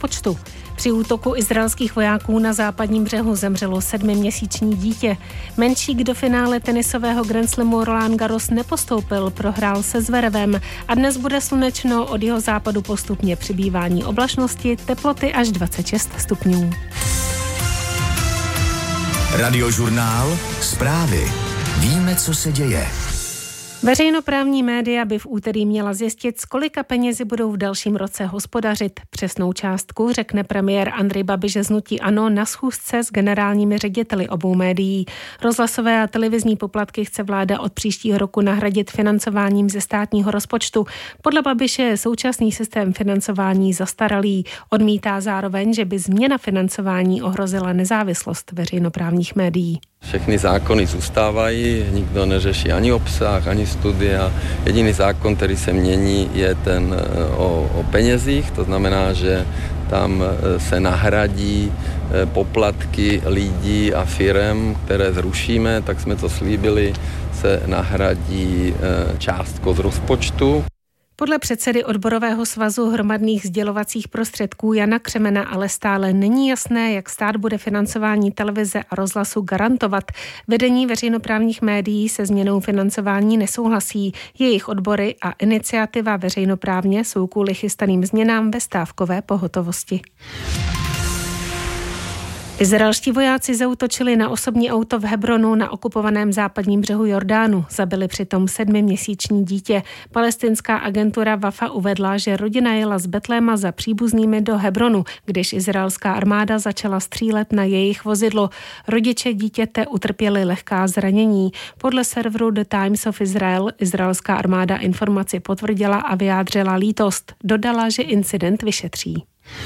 rozpočtu. Při útoku izraelských vojáků na západním břehu zemřelo 7měsíční dítě. Menšík do finále tenisového Grand Slamu Roland Garros nepostoupil, prohrál se Zverevem a dnes bude slunečno, od jeho západu postupně přibývání oblačnosti, teploty až 26 stupňů. Radiožurnál, zprávy. Víme, co se děje. Veřejnoprávní média by v úterý měla zjistit, s kolika penězi budou v dalším roce hospodařit. Přesnou částku řekne premiér Andrej Babiš z hnutí ANO na schůzce s generálními řediteli obou médií. Rozhlasové a televizní poplatky chce vláda od příštího roku nahradit financováním ze státního rozpočtu. Podle Babiše je současný systém financování zastaralý. Odmítá zároveň, že by změna financování ohrozila nezávislost veřejnoprávních médií. Všechny zákony zůstávají, nikdo neřeší ani obsah, ani studia. Jediný zákon, který se mění, je ten o penězích, to znamená, že tam se nahradí poplatky lidí a firem, které zrušíme, tak jsme to slíbili, se nahradí částkou z rozpočtu. Podle předsedy odborového svazu hromadných sdělovacích prostředků Jana Křemena ale stále není jasné, jak stát bude financování televize a rozhlasu garantovat. Vedení veřejnoprávních médií se změnou financování nesouhlasí. Jejich odbory a iniciativa veřejnoprávně jsou kvůli chystaným změnám ve stávkové pohotovosti. Izraelští vojáci zaútočili na osobní auto v Hebronu na okupovaném západním břehu Jordánu. Zabili přitom 7měsíční dítě. Palestinská agentura Wafa uvedla, že rodina jela z Betléma za příbuznými do Hebronu, když izraelská armáda začala střílet na jejich vozidlo. Rodiče dítěte utrpěli lehká zranění. Podle serveru The Times of Israel izraelská armáda informaci potvrdila a vyjádřila lítost. Dodala, že incident vyšetří.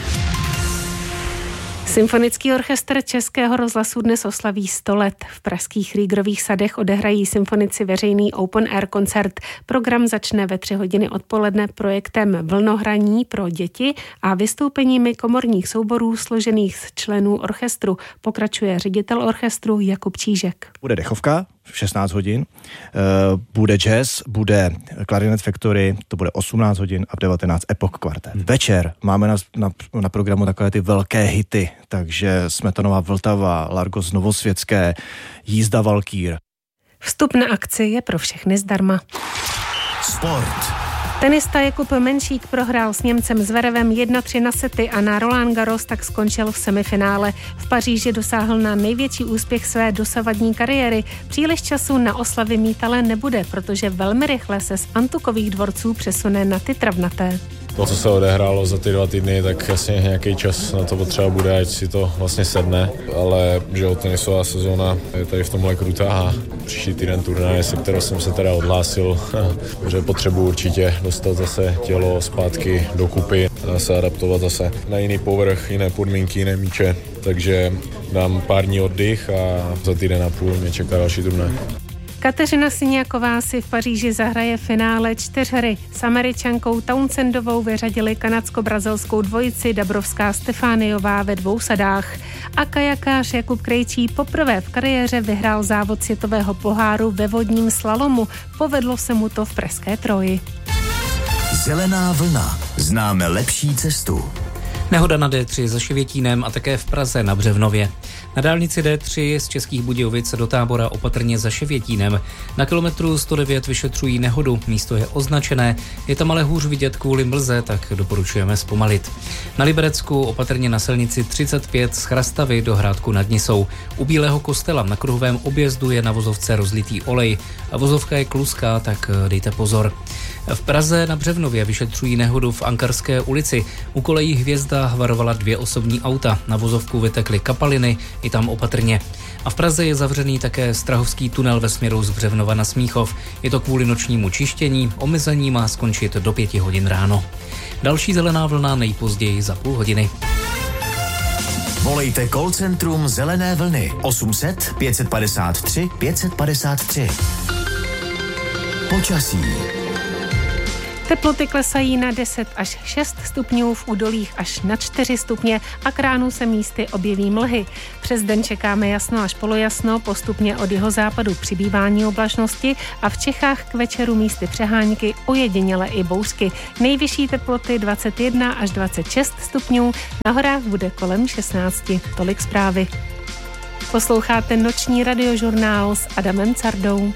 Symfonický orchestr Českého rozhlasu dnes oslaví 100 let. V pražských Rýgrových sadech odehrají symfonici veřejný open air koncert. Program začne ve 3 hodiny odpoledne projektem Vlnohraní pro děti a vystoupeními komorních souborů složených z členů orchestru. Pokračuje ředitel orchestru Jakub Čížek. Bude dechovka v 16 hodin, bude jazz, bude Clarinet Factory, to bude 18 hodin a v 19 Epoch kvartet. Večer máme na programu takové ty velké hity, takže Smetanova Vltava, Largos Novosvětské, Jízda Valkýr. Vstup na akci je pro všechny zdarma. Sport. Tenista Jakub Menšík prohrál s Němcem Zverevem 1-3 na sety a na Roland Garros tak skončil v semifinále. V Paříži dosáhl na největší úspěch své dosavadní kariéry. Příliš času na oslavy mít ale nebude, protože velmi rychle se z antukových dvorců přesune na ty travnaté. To, co se odehrálo za ty 2 týdny, tak jasně nějaký čas na to potřeba bude, ať si to vlastně sedne, ale že tenisová sezóna je tady v tomhle krutá a příští týden turnaje, se kterou jsem se teda odhlásil, že potřebuji určitě dostat zase tělo zpátky dokupy a se adaptovat zase na jiný povrch, jiné podmínky, jiné míče, takže dám pár dní oddych a za týden a půl mě čeká další turnaj. Kateřina Syniaková si v Paříži zahraje finále 4 s Američankou Townsendovou vyřadili kanadsko-brazilskou dvojici Dabrovská Stefániová ve 2 sadách. A kajakář Jakub Krejčí poprvé v kariéře vyhrál závod světového poháru ve vodním slalomu. Povedlo se mu to v pražské Troji. Zelená vlna. Známe lepší cestu. Nehoda na D3 za Ševětínem a také v Praze na Břevnově. Na dálnici D3 z Českých Budějovic do Tábora opatrně za Ševětínem. Na kilometru 109 vyšetřují nehodu, místo je označené, je tam ale hůř vidět kvůli mlze, tak doporučujeme zpomalit. Na Liberecku opatrně na silnici 35 z Chrastavy do Hrádku nad Nisou. U Bílého kostela na kruhovém objezdu je na vozovce rozlitý olej a vozovka je kluská, tak dejte pozor. V Praze na Břevnově vyšetřují nehodu v Ankarské ulici. U kolejí Hvězda varovala 2 osobní auta. Na vozovku vytekly kapaliny, i tam opatrně. A v Praze je zavřený také Strahovský tunel ve směru z Břevnova na Smíchov. Je to kvůli nočnímu čištění, omezení má skončit do 5 hodin ráno. Další zelená vlna nejpozději za půl hodiny. Volejte call centrum Zelené vlny 800 553 553. Počasí. Teploty klesají na 10 až 6 stupňů, v údolích až na 4 stupně a k ránu se místy objeví mlhy. Přes den čekáme jasno až polojasno, postupně od jihozápadu přibývání oblačnosti a v Čechách k večeru místy přehánky, ojediněle i bouřky. Nejvyšší teploty 21 až 26 stupňů, na horách bude kolem 16. Tolik zprávy. Posloucháte noční radiožurnál s Adamem Cardou.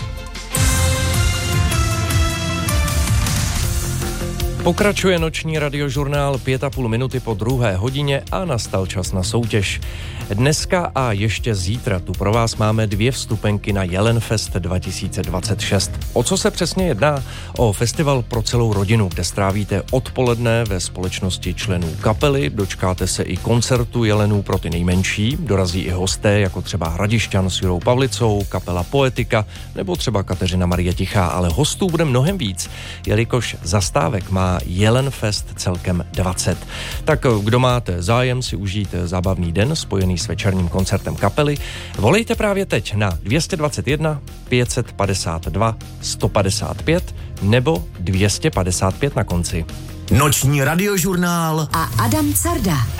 Pokračuje noční radiožurnál 5,5 minuty po 2. hodině a nastal čas na soutěž. Dneska a ještě zítra tu pro vás máme 2 vstupenky na Jelenfest 2026. O co se přesně jedná? O festival pro celou rodinu, kde strávíte odpoledne ve společnosti členů kapely, dočkáte se i koncertu Jelenů pro ty nejmenší, dorazí i hosté, jako třeba Hradišťan s Jurou Pavlicou, kapela Poetika nebo třeba Kateřina Marie Tichá, ale hostů bude mnohem víc, jelikož zastávek má Jelenfest celkem 20. Tak kdo máte zájem si užít zábavný den spojený s večerním koncertem kapely, volejte právě teď na 221 552 155 nebo 255 na konci. Noční radiožurnál a Adam Carda.